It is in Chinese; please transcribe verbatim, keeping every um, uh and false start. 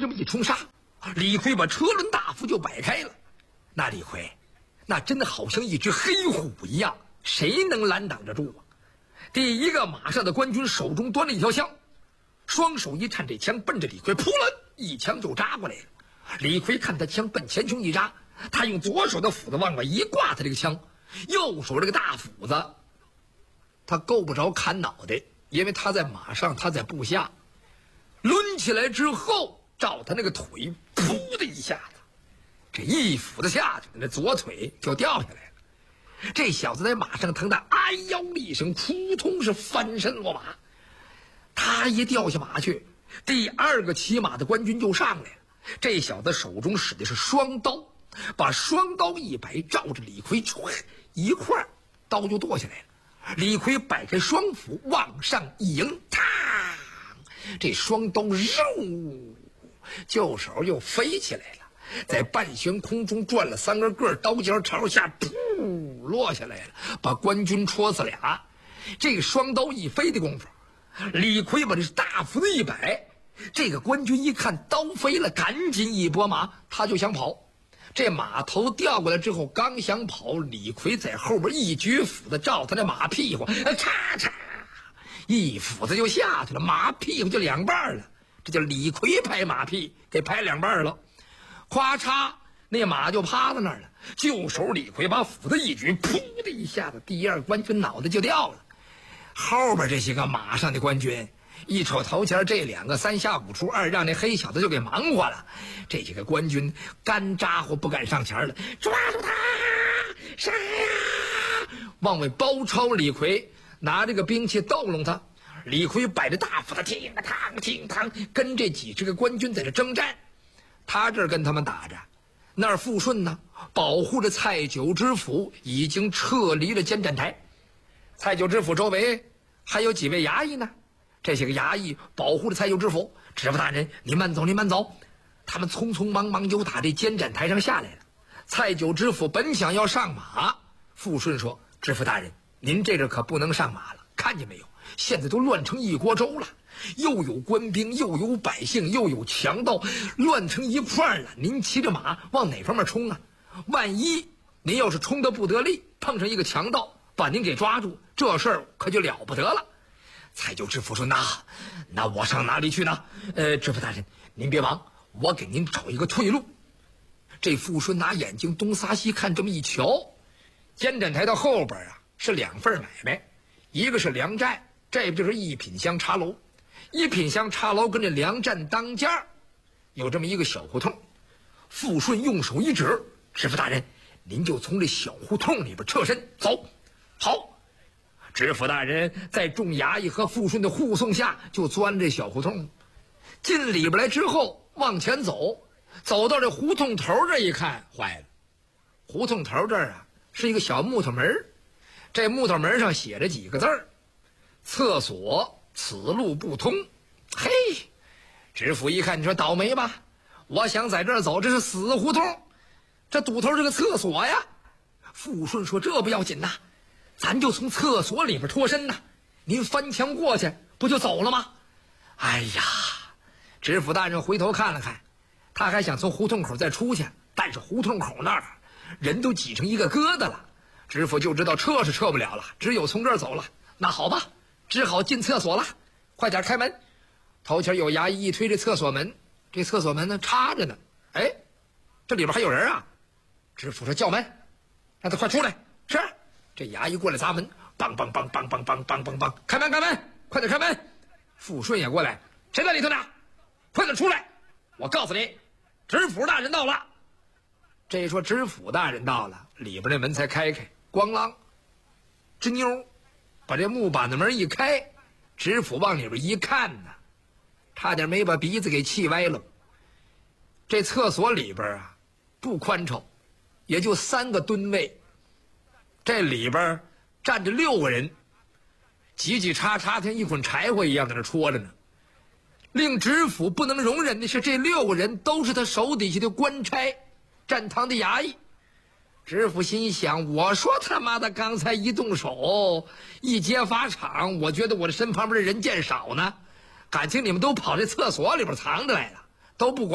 这么一冲杀，李逵把车轮大斧就摆开了。那李逵那真的好像一只黑虎一样，谁能拦挡得住啊？第一个马上的官军手中端了一条枪，双手一颤，这枪奔着李逵扑了一枪就扎过来了。李逵看他枪奔前胸一扎，他用左手的斧子往外一挂，他这个枪右手这个大斧子他够不着砍脑袋，因为他在马上，他在部下，抡起来之后照他那个腿噗的一下子，这一斧子下去，那左腿就掉下来了。这小子在马上疼得哎呦一声，扑通是翻身落马。他一掉下马去，第二个骑马的官军就上来了。这小子手中使的是双刀，把双刀一摆，照着李逵一块刀就剁下来了。李逵摆开双斧往上一迎，嘡，这双刀肉就手又飞起来了，在半悬空中转了三个个，刀尖朝下噗落下来了，把官军戳死俩。这个双刀一飞的功夫，李逵把这大斧子一摆，这个官军一看刀飞了，赶紧一拨马，他就想跑。这马头掉过来之后，刚想跑，李逵在后边一举斧子照他那马屁股，嚓嚓，一斧子就下去了，马屁股就两半了。这叫李逵拍马屁，给拍两半了。咵嚓，那马就趴在那儿了。就手李逵把斧子一举，噗的一下子，第二官军脑袋就掉了。后边这些个马上的官军一瞅头前这两个三下五除二，让那黑小子就给忙活了。这几个官军干扎活不敢上前了，抓住他，杀呀！往外包抄李逵，拿这个兵器逗弄他。李逵摆着大斧子，ting当ting当，跟这几十个官军在这征战。他这儿跟他们打着，那儿富顺呢，保护着蔡九知府已经撤离了监战台。蔡九知府周围还有几位衙役呢，这些个衙役保护着蔡九知府。知府大人，您慢走，您慢走。他们匆匆忙忙就打这监斩台上下来了。蔡九知府本想要上马，富顺说：“知府大人，您这个可不能上马了，看见没有？现在都乱成一锅粥了，又有官兵，又有百姓，又有强盗，乱成一块了。您骑着马往哪方面冲啊？万一您要是冲得不得力，碰上一个强盗把您给抓住，这事儿可就了不得了。”蔡九知府说：“那那我上哪里去呢？呃，知府大人，您别忙，我给您找一个退路。”这富顺拿眼睛东撒西看，这么一瞧，监斩台的后边啊是两份买卖，一个是粮站，这不就是一品香茶楼。一品香茶楼跟这粮站当间有这么一个小胡同。富顺用手一指：“知府大人，您就从这小胡同里边侧身走。”好。知府大人在众衙役和富顺的护送下，就钻这小胡同，进里边来之后往前走，走到这胡同头这一看，坏了，胡同头这儿啊是一个小木头门，这木头门上写着几个字儿：“厕所此路不通。”嘿，知府一看，你说倒霉吧，我想在这儿走，这是死胡同，这堵头是个厕所呀。富顺说：“这不要紧呐，咱就从厕所里边脱身呐，您翻墙过去不就走了吗？”哎呀，知府大人回头看了看，他还想从胡同口再出去，但是胡同口那儿人都挤成一个疙瘩了，知府就知道撤是撤不了了，只有从这儿走了。那好吧，只好进厕所了，快点开门。头前有衙役一推这厕所门，这厕所门呢插着呢，哎，这里边还有人啊。知府说：“叫门，让他快出来。”是。这衙役过来砸门，梆梆梆梆梆梆梆梆梆，开门开门，快点开门！富顺也过来，谁在里头呢？快点出来！我告诉你，知府大人到了。这一说知府大人到了，里边那门才开开，咣啷，吱妞，把这木板的门一开，知府往里边一看呢，差点没把鼻子给气歪了。这厕所里边啊，不宽敞，也就三个蹲位。这里边站着六个人，挤挤叉叉，像一捆柴火一样在那戳着呢。令知府不能容忍的是，这六个人都是他手底下的官差，站堂的衙役。知府心想：我说他妈的，刚才一动手，一揭法场，我觉得我的身旁边的人见少呢，感情你们都跑这厕所里边藏着来了，都不管